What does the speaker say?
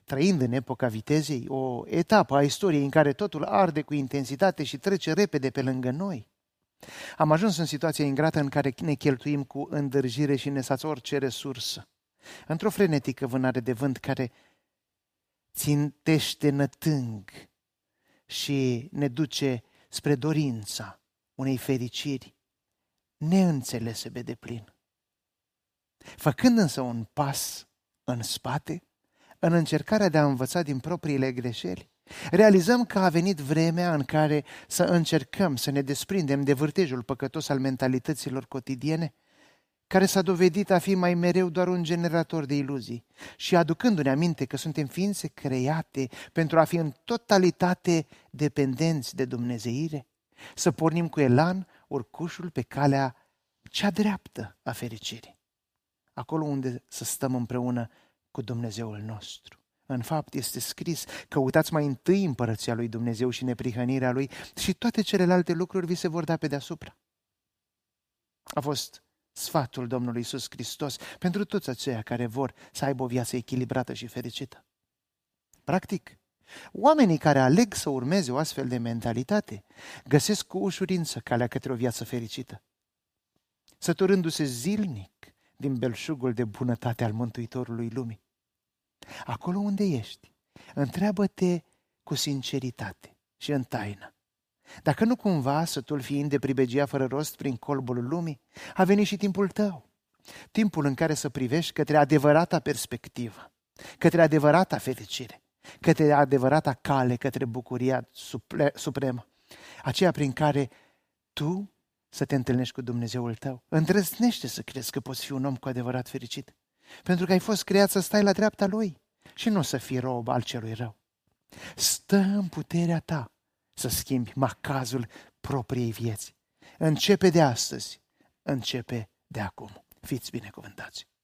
trăind în epoca vitezei, o etapă a istoriei în care totul arde cu intensitate și trece repede pe lângă noi. Am ajuns în situația ingrată în care ne cheltuim cu îndârjire și nesați orice resursă, într-o frenetică vânare de vânt care țintește nătâng și ne duce spre dorința unei fericiri neînțelese pe deplin. Făcând însă un pas în spate, în încercarea de a învăța din propriile greșeli, realizăm că a venit vremea în care să încercăm să ne desprindem de vârtejul păcătos al mentalităților cotidiene, care s-a dovedit a fi mai mereu doar un generator de iluzii și aducându-ne aminte că suntem ființe create pentru a fi în totalitate dependenți de dumnezeire, să pornim cu elan urcușul pe calea cea dreaptă a fericirii, acolo unde să stăm împreună cu Dumnezeul nostru. În fapt este scris: căutați mai întâi împărăția lui Dumnezeu și neprihănirea lui și toate celelalte lucruri vi se vor da pe deasupra. A fost sfatul Domnului Iisus Hristos pentru toți aceia care vor să aibă o viață echilibrată și fericită. Practic, oamenii care aleg să urmeze o astfel de mentalitate găsesc cu ușurință calea către o viață fericită, săturându-se zilnic din belșugul de bunătate al Mântuitorului lumii. Acolo unde ești, întreabă-te cu sinceritate și în taină: dacă nu cumva, sătul fiind de pribegia fără rost prin colbul lumii, a venit și timpul tău, timpul în care să privești către adevărata perspectivă, către adevărata fericire, către adevărata cale, către bucuria supremă, aceea prin care tu să te întâlnești cu Dumnezeul tău. Îndrăznește să crezi că poți fi un om cu adevărat fericit, pentru că ai fost creat să stai la dreapta Lui și nu să fii rob al celui rău. Stă în puterea ta să schimbi macazul propriei vieți. Începe de astăzi, începe de acum. Fiți binecuvântați!